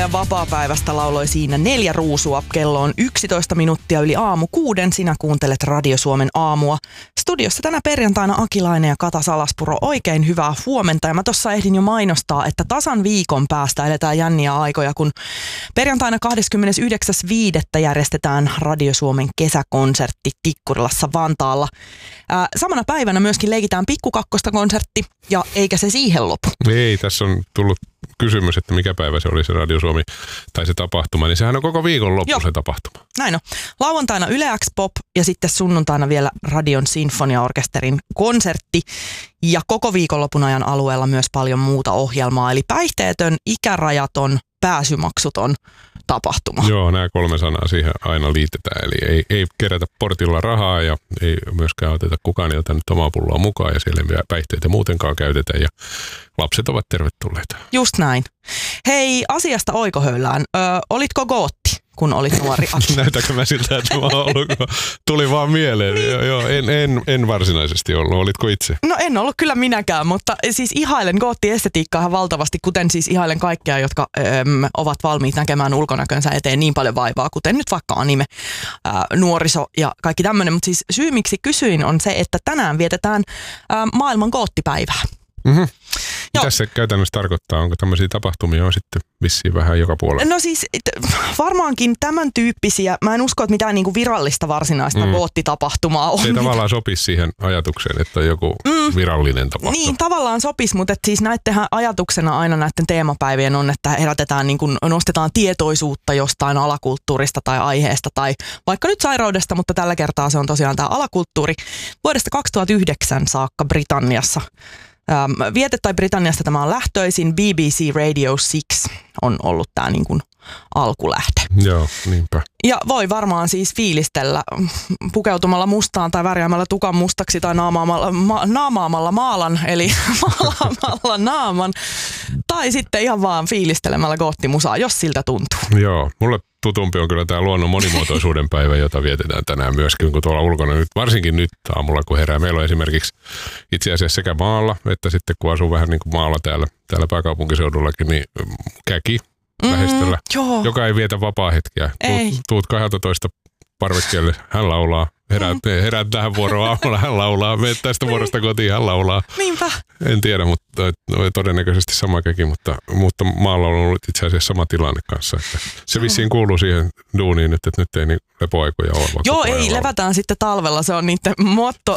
Vapaapäivästä lauloi siinä 4 ruusua. Kello on 11 minuuttia yli 6:00. Sinä kuuntelet Radio Suomen aamua. Studiossa tänä perjantaina Akilainen ja Kata Salaspuro. Oikein hyvää huomenta. Ja mä tuossa ehdin jo mainostaa, että tasan viikon päästä eletään jänniä aikoja, kun perjantaina 29.5. järjestetään Radio Suomen kesäkonsertti Tikkurilassa Vantaalla. Samana päivänä myöskin leikitään Pikku Kakkosta-konsertti, ja eikä se siihen lopu. Ei, tässä on tullut kysymys, että mikä päivä se oli se Radio Suomi tai se tapahtuma, niin sehän on koko viikon loppu se tapahtuma. Näin on. Lauantaina Yle X Pop ja sitten sunnuntaina vielä Radion Sinfoniaorkesterin konsertti ja koko viikonlopun ajan alueella myös paljon muuta ohjelmaa, eli päihteetön, ikärajaton, pääsymaksuton tapahtuma. Joo, nämä 3 sanaa siihen aina liitetään, eli ei kerätä portilla rahaa ja ei myöskään oteta kukaan ilta nyt omaa pulloa mukaan ja siellä ei päihteitä muutenkaan käytetä ja lapset ovat tervetulleita. Just näin. Hei, asiasta oikohöylään. Olitko gootti, kun olit nuori? Näytäkö mä siltä, että mä oon ollut? Tuli vaan mieleen. Niin. Joo, en varsinaisesti ollut. Olitko itse? No en ollut kyllä minäkään, mutta siis ihailen goottiestetiikkaa valtavasti, kuten siis ihailen kaikkia, jotka ovat valmiit näkemään ulkonäkönsä eteen niin paljon vaivaa, kuten nyt vaikka anime, nuoriso ja kaikki tämmöinen. Mutta siis syy, miksi kysyin, on se, että tänään vietetään maailman goottipäivää. Mm-hmm. Mitä se käytännössä tarkoittaa? Onko tämmöisiä tapahtumia on sitten vissiin vähän joka puolella? No siis varmaankin tämän tyyppisiä. Mä en usko, että mitään niinku virallista varsinaista goottitapahtumaa on. Se ei tavallaan sopisi siihen ajatukseen, että on joku virallinen tapahtuma. Niin, tavallaan sopisi, mutta siis näittehän ajatuksena aina näiden teemapäivien on, että herätetään, niin kuin nostetaan tietoisuutta jostain alakulttuurista tai aiheesta tai vaikka nyt sairaudesta, mutta tällä kertaa se on tosiaan tämä alakulttuuri. Vuodesta 2009 saakka Britanniassa. Britanniasta tämä on lähtöisin. BBC Radio 6 on ollut tämä niin kuin alkulähde. Joo, niinpä. Ja voi varmaan siis fiilistellä pukeutumalla mustaan tai värjäämällä tukan mustaksi tai naamaamalla maalan, eli maalaamalla naaman. Tai sitten ihan vaan fiilistelemällä goottimusaa, jos siltä tuntuu. Joo, mulle tutumpi on kyllä tämä luonnon monimuotoisuuden päivä, jota vietetään tänään myöskin, kun tuolla ulkona nyt, varsinkin nyt aamulla, kun herää. Meillä on esimerkiksi itse asiassa sekä maalla, että sitten kun asuu vähän niin kuin maalla täällä pääkaupunkiseudullakin, niin käki lähestöllä, joka ei vietä vapaa-hetkiä. Tuut 12 parvekkeelle, hän laulaa. Heräät tähän vuoroon aamulla, hän laulaa. Meet tästä vuorosta kotiin, hän laulaa. Niinpä. En tiedä, mutta todennäköisesti sama käki, mutta maalla on ollut itse asiassa sama tilanne kanssa. Että se vissiin kuuluu siihen duuniin nyt, että nyt ei niin lepoaikoja ole. Joo, ei, levätään sitten talvella, se on niiden motto.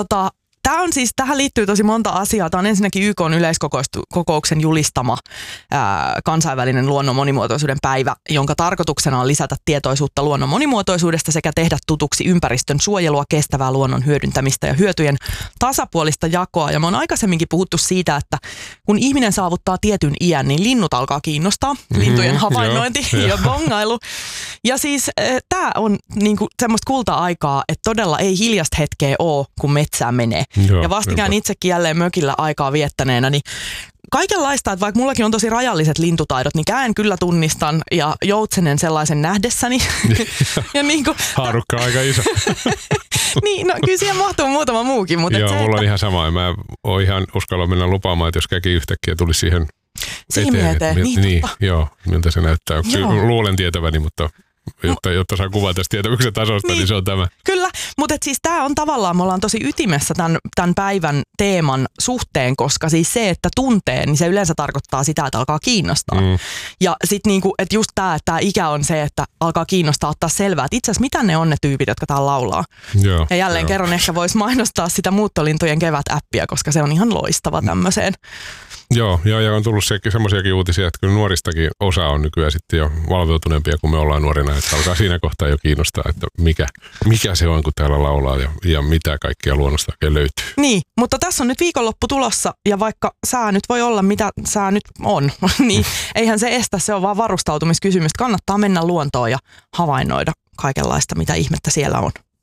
Tähän liittyy tosi monta asiaa. Tämä on ensinnäkin YK:n yleiskokouksen julistama kansainvälinen luonnon monimuotoisuuden päivä, jonka tarkoituksena on lisätä tietoisuutta luonnon monimuotoisuudesta sekä tehdä tutuksi ympäristön suojelua, kestävää luonnon hyödyntämistä ja hyötyjen tasapuolista jakoa. Ja me on aikaisemminkin puhuttu siitä, että kun ihminen saavuttaa tietyn iän, niin linnut alkaa kiinnostaa. Lintujen havainnointi ja bongailu. Ja siis tämä on niinku semmoista kulta-aikaa, että todella ei hiljasta hetkeä ole, kun metsään menee. Joo, ja vastikään itsekin jälleen mökillä aikaa viettäneenä, niin kaikenlaista, että vaikka mullakin on tosi rajalliset lintutaidot, niin käen kyllä tunnistan ja joutsenen sellaisen nähdessäni. Ja niin kuin, haarukka aika iso. Niin, no kyllä siihen mahtuu muutama muukin. Mutta joo, mulla on ihan sama. Mä oon ihan uskalla mennä lupaamaan, että jos käki yhtäkkiä tuli siihen eteen. Niin, joo, miltä se näyttää. Kyllä luulen tietäväni, mutta jotta saa kuvaa tästä tietämyksen tasosta, niin se on tämä. Kyllä, mutta siis tämä on tavallaan, me ollaan tosi ytimessä tämän päivän teeman suhteen, koska siis se, että tuntee, niin se yleensä tarkoittaa sitä, että alkaa kiinnostaa. Ja sitten niinku, että just tämä ikä on se, että alkaa kiinnostaa ottaa selvää, että itse asiassa mitä ne on ne tyypit, jotka täällä laulaa. Joo, ja jälleen kerran ehkä voisi mainostaa sitä Muuttolintujen kevät-äppiä, koska se on ihan loistava tämmöiseen. Joo, ja on tullut semmoisiakin uutisia, että kyllä nuoristakin osa on nykyään sitten jo valveutuneempia kuin me ollaan nuorina, että alkaa siinä kohtaa jo kiinnostaa, että mikä se on, kun täällä laulaa ja mitä kaikkea luonnosta oikein löytyy. Niin, mutta tässä on nyt viikonloppu tulossa ja vaikka sää nyt voi olla mitä sää nyt on, niin eihän se estä, se on vaan varustautumiskysymys. Kannattaa mennä luontoon ja havainnoida kaikenlaista, mitä ihmettä siellä on.